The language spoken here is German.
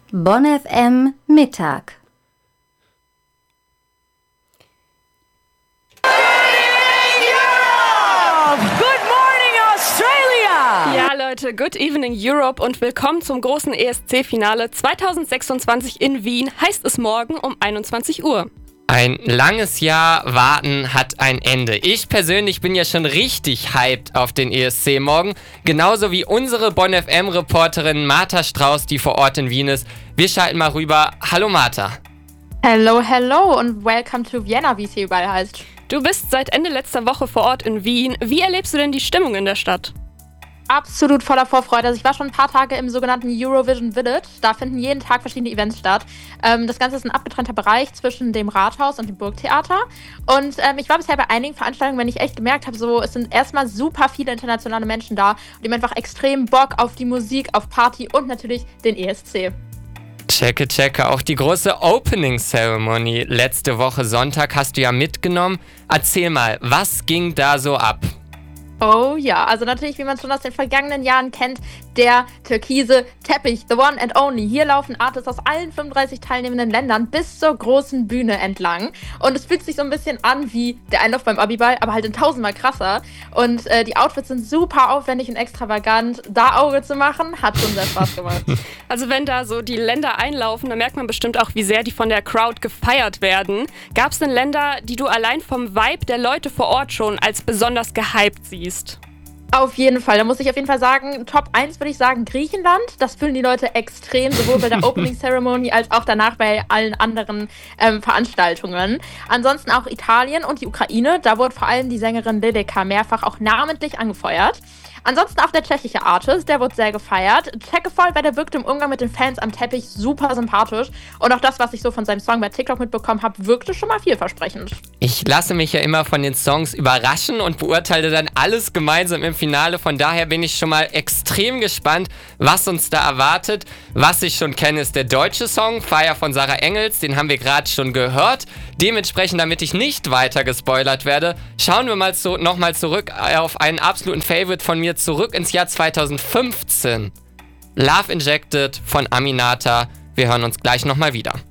Bonn FM Mittag. Ja, Leute, good evening Europe und willkommen zum großen ESC-Finale 2026 in Wien, heißt es morgen um 21 Uhr. Ein langes Jahr warten hat ein Ende. Ich persönlich bin ja schon richtig hyped auf den ESC morgen, genauso wie unsere Bonn FM-Reporterin Martha Strauß, die vor Ort in Wien ist. Wir schalten mal rüber. Hallo Martha. Hello und welcome to Vienna, wie es hier überall heißt. Du bist seit Ende letzter Woche vor Ort in Wien. Wie erlebst du denn die Stimmung in der Stadt? Absolut voller Vorfreude. Also ich war schon ein paar Tage im sogenannten Eurovision Village. Da finden jeden Tag verschiedene Events statt. Das Ganze ist ein abgetrennter Bereich zwischen dem Rathaus und dem Burgtheater. Und ich war bisher bei einigen Veranstaltungen, wenn ich echt gemerkt habe, so es sind erstmal super viele internationale Menschen da. Und die haben einfach extrem Bock auf die Musik, auf Party und natürlich den ESC. Checke. Auch die große Opening Ceremony letzte Woche Sonntag hast du ja mitgenommen. Erzähl mal, was ging da so ab? Oh ja, also natürlich, wie man es schon aus den vergangenen Jahren kennt, der türkise Teppich, the one and only. Hier laufen Artists aus allen 35 teilnehmenden Ländern bis zur großen Bühne entlang. Und es fühlt sich so ein bisschen an wie der Einlauf beim Abiball, aber halt in tausendmal krasser. Und die Outfits sind super aufwendig und extravagant. Da Auge zu machen, hat schon sehr Spaß gemacht. Also wenn da so die Länder einlaufen, dann merkt man bestimmt auch, wie sehr die von der Crowd gefeiert werden. Gab es denn Länder, die du allein vom Vibe der Leute vor Ort schon als besonders gehypt siehst? Auf jeden Fall. Da muss ich auf jeden Fall sagen, Top 1 würde ich sagen Griechenland. Das fühlen die Leute extrem, sowohl bei der Opening Ceremony als auch danach bei allen anderen Veranstaltungen. Ansonsten auch Italien und die Ukraine. Da wurde vor allem die Sängerin Lideca mehrfach auch namentlich angefeuert. Ansonsten auch der tschechische Artist, der wurde sehr gefeiert. Checkevoll, weil der wirkte im Umgang mit den Fans am Teppich super sympathisch. Und auch das, was ich so von seinem Song bei TikTok mitbekommen habe, wirkte schon mal vielversprechend. Ich lasse mich ja immer von den Songs überraschen und beurteile dann alles gemeinsam im Finale. Von daher bin ich schon mal extrem gespannt, was uns da erwartet. Was ich schon kenne, ist der deutsche Song, Fire von Sarah Engels. Den haben wir gerade schon gehört. Dementsprechend, damit ich nicht weiter gespoilert werde, schauen wir mal nochmal zurück auf einen absoluten Favorite von mir, zurück ins Jahr 2015. Love Injected von Aminata. Wir hören uns gleich nochmal wieder.